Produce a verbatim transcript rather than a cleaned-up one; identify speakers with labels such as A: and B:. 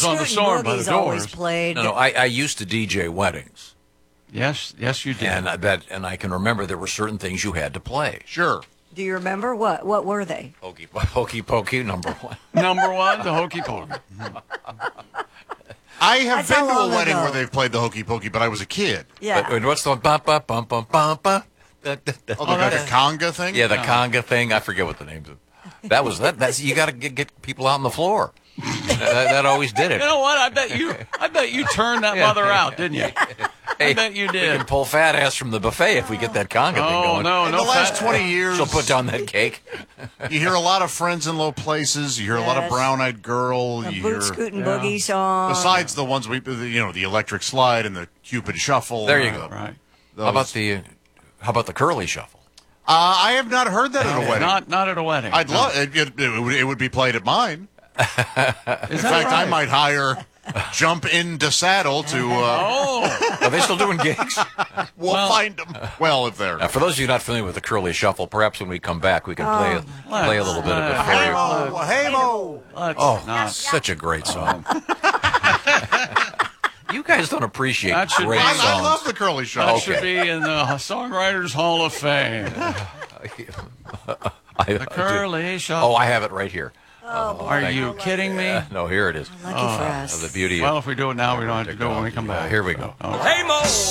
A: Riders on the Storm by the
B: Boogie's always
A: Doors.
B: played.
C: No, no, I, I used to D J weddings,
A: Yes, yes, you did.
C: and I bet, and I can remember there were certain things you had to play.
D: Sure.
B: Do you remember what? What were they?
C: Hokey, hokey pokey, number one.
A: Number one, the Hokey Pokey.
D: I have
B: That's
D: been
B: how
D: to a
B: long
D: wedding
B: ago.
D: wait, they've played the Hokey Pokey, but I was a kid.
B: Yeah.
C: Wait, what's the one? Bum, bum, bum, bum, bum, bum.
D: Oh, like a conga thing?
C: Yeah, the conga thing. I forget what the name's of. That was that. That's you got to get, get people out on the floor. that, that always did it.
A: You know what? I bet you. I bet you turned that mother out, didn't you?
C: Hey,
A: I bet you
C: We
A: did.
C: can pull fat ass from the buffet if we get that conga thing
A: Oh
C: going.
A: no,
D: In
A: no.
D: the last
A: fat-
D: twenty years,
C: She'll put down that cake.
D: you hear a lot of Friends in Low Places. You hear a lot of
B: Yes.
D: Brown Eyed Girl.
B: A
D: You
B: boot
D: hear,
B: scooting
A: yeah.
B: boogie song.
D: besides the ones we, you know, the Electric Slide and the Cupid Shuffle.
C: There you
D: uh,
C: go.
A: Right.
D: those.
C: How about the How about the curly shuffle?
D: Uh, I have not heard that at a wedding.
A: Not, not at a wedding.
D: I'd
A: No.
D: love it, it, it, would, it would be played at mine.
A: Is
D: In
A: that
D: fact, I
A: right?
D: might hire Jump into Saddle to. Uh,
A: Oh,
C: Are they still doing gigs?
D: we'll
A: Well-
D: find them. Well, if they're.
C: Now, for those of you not familiar with the curly shuffle, perhaps when we come back, we can play a, play a little bit of it
A: let's-
C: for you.
D: Oh, hey, Mo.
A: let's
C: Oh,
A: not.
C: such a great song. You guys don't appreciate
A: That should
C: great
A: be-
D: I,
C: songs.
D: I love the curly
A: That
D: shuffle.
A: should be in the Songwriters Hall of Fame.
C: I,
A: The curly shuffle.
C: Oh, I have it right here.
A: Are you kidding me?
C: No, here it is.
B: Lucky for us.
C: The beauty
A: Well,
C: of
A: if we do it now, we don't have to do it when we come back.
C: Here we go.
A: Okay.
E: Hey Mo,